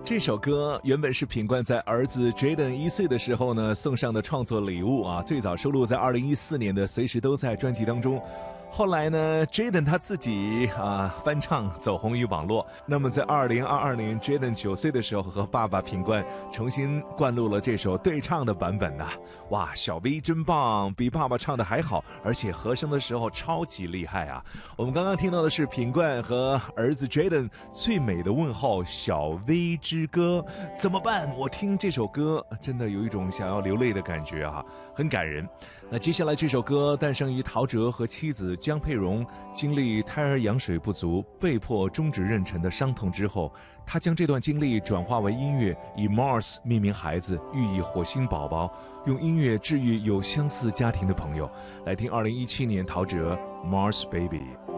这首歌原本是品冠在儿子 Jaden 1岁的时候呢送上的创作礼物啊，最早收录在2014年的《随时都在》专辑当中。后来呢 Jaden 他自己翻唱走红于网络。那么在2022年 Jaden 9岁的时候，和爸爸品冠重新灌录了这首对唱的版本呐。哇，小 V 真棒，比爸爸唱的还好，而且和声的时候超级厉害啊。我们刚刚听到的是品冠和儿子 Jaden 最美的问候，小 V 之歌。怎么办？我听这首歌真的有一种想要流泪的感觉啊，很感人。那接下来这首歌诞生于陶喆和妻子江佩蓉经历胎儿羊水不足被迫终止妊娠的伤痛之后，他将这段经历转化为音乐，以 Mars 命名孩子，寓意火星宝宝，用音乐治愈有相似家庭的朋友。来听2017年陶喆 Mars Baby。